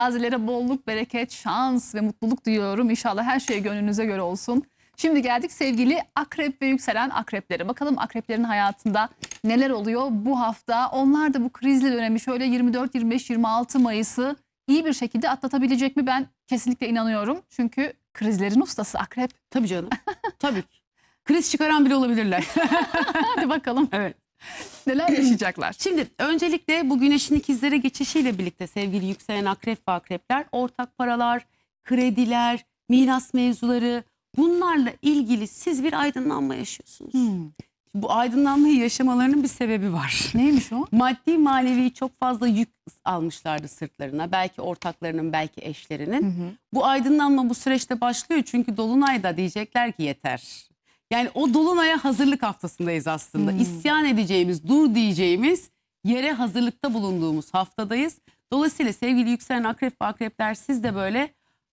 Tazilere bolluk, bereket, şans ve mutluluk diliyorum. İnşallah her şey gönlünüze göre olsun. Şimdi geldik sevgili akrep ve yükselen akreplere. Bakalım akreplerin hayatında neler oluyor bu hafta? Onlar da bu krizli dönemi şöyle 24, 25, 26 Mayıs'ı iyi bir şekilde atlatabilecek mi? Ben kesinlikle inanıyorum. Çünkü krizlerin ustası akrep. Tabii canım. Tabii. Kriz çıkaran bile olabilirler. Hadi bakalım Evet. neler yaşayacaklar. Şimdi öncelikle bu güneşin ikizlere geçişiyle birlikte sevgili yükselen akrep ve akrepler ortak paralar, krediler, miras mevzuları, bunlarla ilgili siz bir aydınlanma yaşıyorsunuz. Bu aydınlanmayı yaşamalarının bir sebebi var. Neymiş o? Maddi manevi çok fazla yük almışlardı sırtlarına. Belki ortaklarının, belki eşlerinin. Bu aydınlanma bu süreçte başlıyor. Çünkü Dolunay'da diyecekler ki yeter. Yani o Dolunay'a hazırlık haftasındayız aslında. İsyan edeceğimiz, dur diyeceğimiz yere hazırlıkta bulunduğumuz haftadayız. Dolayısıyla sevgili yükselen akrep ve akrepler siz de böyle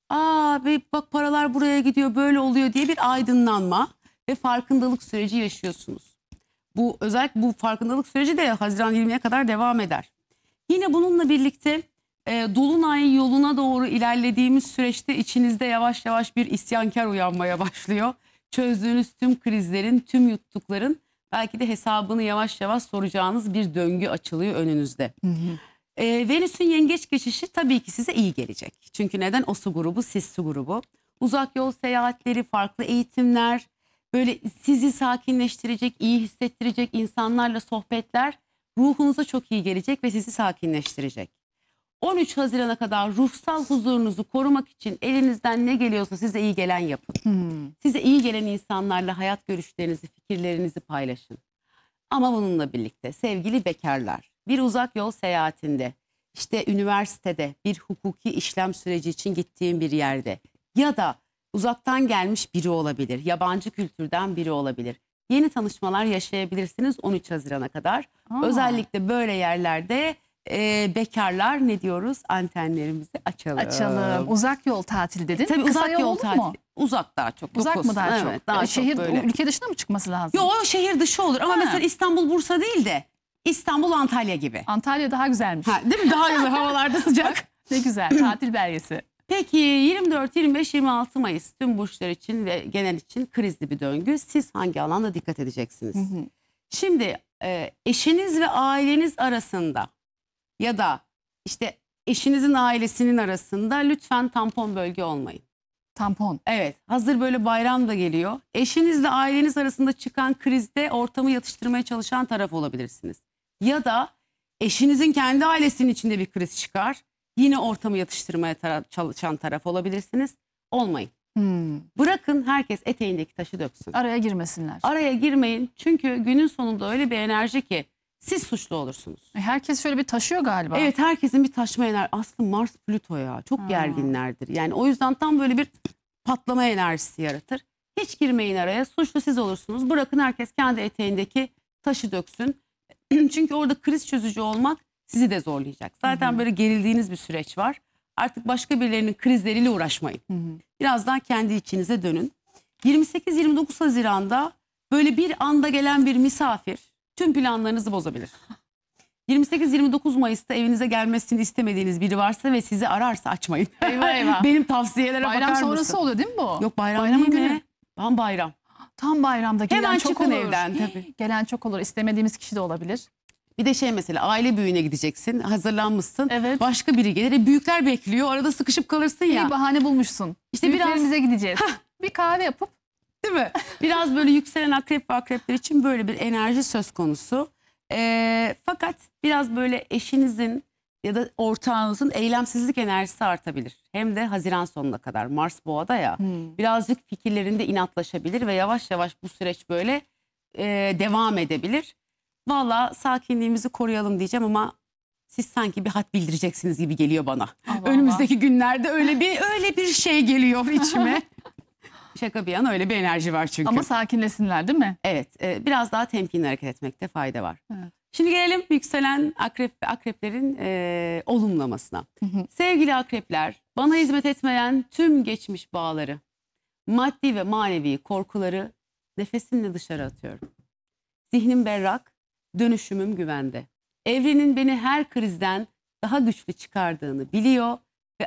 bak paralar buraya gidiyor, böyle oluyor diye bir aydınlanma ve farkındalık süreci yaşıyorsunuz. Özellikle bu farkındalık süreci de Haziran 20'ye kadar devam eder. Yine bununla birlikte Dolunay yoluna doğru ilerlediğimiz süreçte içinizde yavaş yavaş bir isyankar uyanmaya başlıyor. Çözdüğünüz tüm krizlerin, tüm yuttukların belki de hesabını yavaş yavaş soracağınız bir döngü açılıyor önünüzde. Venüs'ün yengeç geçişi tabii ki size iyi gelecek. Çünkü neden? O su grubu, siz su grubu. Uzak yol seyahatleri, farklı eğitimler, böyle sizi sakinleştirecek, iyi hissettirecek insanlarla sohbetler ruhunuza çok iyi gelecek ve sizi sakinleştirecek. 13 Haziran'a kadar ruhsal huzurunuzu korumak için elinizden ne geliyorsa size iyi gelen yapın. Size iyi gelen insanlarla hayat görüşlerinizi, fikirlerinizi paylaşın. Ama bununla birlikte sevgili bekarlar, bir uzak yol seyahatinde, işte üniversitede, bir hukuki işlem süreci için gittiğim bir yerde ya da uzaktan gelmiş biri olabilir, yabancı kültürden biri olabilir. Yeni tanışmalar yaşayabilirsiniz 13 Haziran'a kadar. Özellikle böyle yerlerde bekarlar ne diyoruz? Antenlerimizi açalım. Açalım. Uzak yol tatili dedin. Tabii Kısa uzak yol olur tatili. mu? Uzak daha çok. Uzak mı daha çok? Evet, daha Şehir, çok böyle. ülke dışına mı çıkması lazım? Yo, şehir dışı olur ama mesela İstanbul, Bursa değil de İstanbul, Antalya gibi. Antalya daha güzelmiş. Değil mi? Daha güzel, havalarda sıcak. Ne güzel tatil belgesi. Peki 24, 25, 26 Mayıs tüm burçlar için ve genel için krizli bir döngü. Siz hangi alanda dikkat edeceksiniz? Şimdi eşiniz ve aileniz arasında ya da işte eşinizin ailesinin arasında lütfen tampon bölge olmayın. Tampon. Evet, hazır böyle bayram da geliyor. Eşinizle aileniz arasında çıkan krizde ortamı yatıştırmaya çalışan taraf olabilirsiniz. Ya da eşinizin kendi ailesinin içinde bir kriz çıkar. Yine ortamı yatıştırmaya çalışan taraf olabilirsiniz. Olmayın. Bırakın herkes eteğindeki taşı döksün. Araya girmesinler. Araya girmeyin. Çünkü günün sonunda öyle bir enerji ki siz suçlu olursunuz. Herkes şöyle bir taşıyor galiba. Evet, herkesin bir taşma enerjisi. Aslında Mars Plüto ya çok gerginlerdir. Yani o yüzden tam böyle bir patlama enerjisi yaratır. Hiç girmeyin araya. Suçlu siz olursunuz. Bırakın herkes kendi eteğindeki taşı döksün. Çünkü orada kriz çözücü olmak sizi de zorlayacak. Zaten böyle gerildiğiniz bir süreç var. Artık başka birilerinin krizleriyle uğraşmayın. Biraz daha kendi içinize dönün. 28-29 Haziran'da böyle bir anda gelen bir misafir tüm planlarınızı bozabilir. 28-29 Mayıs'ta evinize gelmesini istemediğiniz biri varsa ve sizi ararsa açmayın. Eyvah eyvah. Benim tavsiyelere bakar mısın? Bayram sonrası oluyor değil mi bu? Yok, bayram Bayramın değil mi? günü. Tam bayram. Tam bayramda gelen Hemen çok çıkın olur. evden tabii. Gelen çok olur. İstemediğimiz kişi de olabilir. Bir de mesela aile büyüğüne gideceksin. Hazırlanmışsın. Evet. Başka biri gelir. Büyükler bekliyor. Arada sıkışıp kalırsın ya. Bir bahane bulmuşsun. İşte biraz- Büyüklerimize gideceğiz. Bir kahve yapıp Değil mi? Biraz böyle yükselen akrep ve akrepler için böyle bir enerji söz konusu. Fakat biraz böyle eşinizin ya da ortağınızın eylemsizlik enerjisi artabilir. Hem de Haziran sonuna kadar. Mars Boğa'da ya. Birazcık fikirlerinde inatlaşabilir ve yavaş yavaş bu süreç böyle devam edebilir. Valla sakinliğimizi koruyalım diyeceğim ama siz sanki bir hat bildireceksiniz gibi geliyor bana. Allah Önümüzdeki günlerde öyle bir şey geliyor içime. Şaka bir yana öyle bir enerji var çünkü. ama sakinlesinler değil mi? Evet, biraz daha temkinli hareket etmekte fayda var. Evet. Şimdi gelelim yükselen akrep ve akreplerin olumlamasına. Sevgili akrepler, bana hizmet etmeyen tüm geçmiş bağları, maddi ve manevi korkuları nefesimle dışarı atıyorum. Zihnim berrak, dönüşümüm güvende. Evrenin beni her krizden daha güçlü çıkardığını biliyor